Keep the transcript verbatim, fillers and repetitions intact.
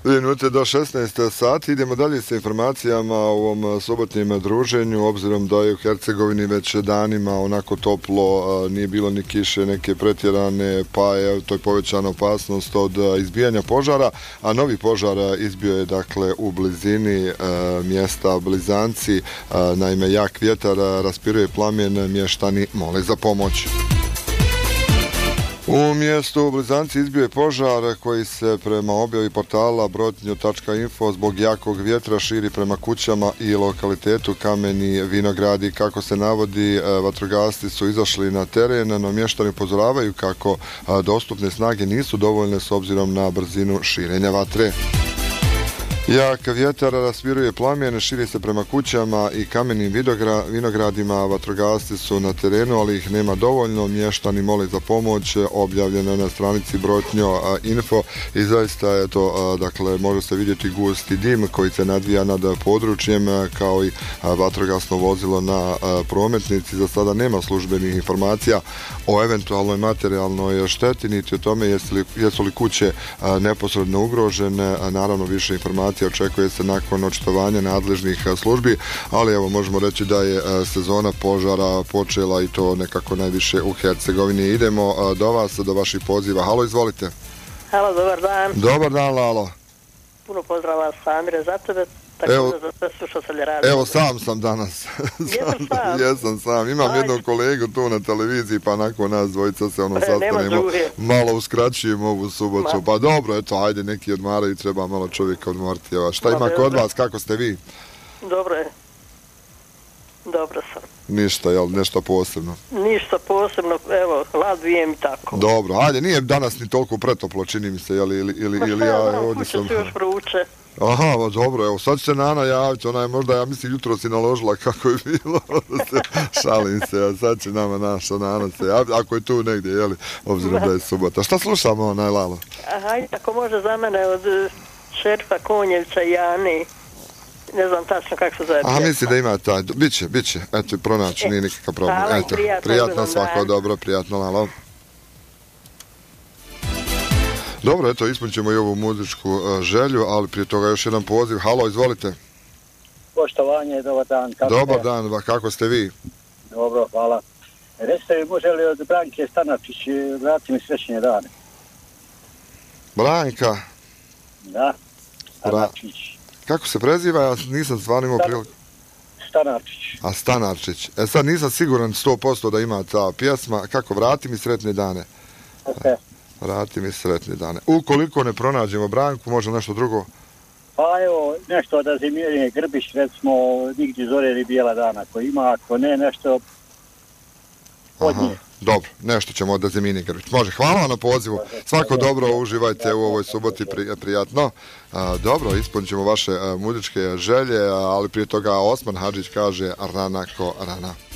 Dvije minute do šesnaest sati. Idemo dalje sa informacijama o ovom sobotnjem druženju, obzirom da je u Hercegovini već danima onako toplo, nije bilo ni kiše neke pretjerane, pa je to je povećana opasnost od izbijanja požara, a novi požar izbio je dakle u blizini e, mjesta Blizanci. E, naime, jak vjetar raspiruje plamen, mještani mole za pomoć. U mjestu Blizanci izbio je požar koji se prema objavi portala brotnju tačka info zbog jakog vjetra širi prema kućama i lokalitetu Kameni Vinogradi. Kako se navodi, vatrogasci su izašli na teren, no mještani upozoravaju kako dostupne snage nisu dovoljne s obzirom na brzinu širenja vatre. Jak vjetar raspiruje plamen, širi se prema kućama i kamenim vinogradima. Vatrogasci su na terenu, ali ih nema dovoljno. Mještani mole za pomoć, objavljeno na stranici brotnjo info i zaista je to, dakle, može se vidjeti gusti dim koji se nadvija nad područjem, kao i vatrogasno vozilo na prometnici. Za sada nema službenih informacija o eventualnoj materijalnoj šteti, niti o tome jesu li, jesu li kuće neposredno ugrožene. Naravno, više informacija očekuje se nakon očitovanja nadležnih službi, ali evo možemo reći da je sezona požara počela i to nekako najviše u Hercegovini. Idemo do vas, do vaših poziva. Halo, izvolite. Halo, dobar dan. Dobar dan, Lalo. Puno pozdrava Sandre za tebe. Evo, radi. evo sam sam danas. Jesam sam. Jesam sam. Imam Aj. jednog kolegu tu na televiziji, pa nakon nas dvojica se ono sastanemo. Malo uskraćujemo ovu subotu. Ma. Pa dobro, eto, ajde, neki odmaraju, treba malo čovjeka odmoriti. Evo, šta Ma, ima kod vas, kako ste vi? Dobro je. Dobro sam. Ništa, jel, nešto posebno? Ništa posebno, evo, hladujem i tako. Dobro, ajde, nije danas ni toliko pretoplo, čini mi se, jel, ili, ili, Ma ili ja ovdje kuće sam... se još prouče. Aha, ba, dobro, evo, sad će se Nana javiti, ona je možda, ja mislim, jutro si naložila kako je bilo, se, šalim se, a sad će nama naša Nana se javiti, ako je tu negdje, jeli, obzirom da je subota. Šta slušamo, onaj, Lalo? Aha, ako može za mene od šerifa Konjevića i Jani. Ne znam tačno kako se zove. A misli da ima taj, biće, biće, eto, pronaći, nije nikakav problem. Hvala, eto, prijatno, prijatno svako, dan. Dobro, prijatno, Lalo. Dobro, eto, ispunit ćemo i ovu muzičku uh, želju, ali prije toga još jedan poziv. Halo, izvolite. Poštovanje, dobar dan. Kako dobar ste? dan, kako ste vi? Dobro, hvala. Recite mi, može li od Branke Stanačić vrati mi srećne dane? Branka? Da, Stanačić. Kako se preziva? Ja nisam stvarno imao priliku. Stanarčić. A Stanarčić. E sad nisam siguran sto posto da ima ta pjesma. Kako, vrati mi sretne dane? Okay. Vrati mi sretne dane. Ukoliko ne pronađemo Branku, može nešto drugo? Pa evo, nešto od Azimirije Grbić, recimo, nigdje zore ili bijela dana koji ima, ako ne, nešto od nje. Dobro, nešto ćemo od Azimini Grbić. Može, hvala na pozivu. Svako dobro, uživajte u ovoj suboti, prijatno. A, dobro, ispunit ćemo vaše a, muzičke želje, a, ali prije toga Osman Hadžić kaže rana ko rana.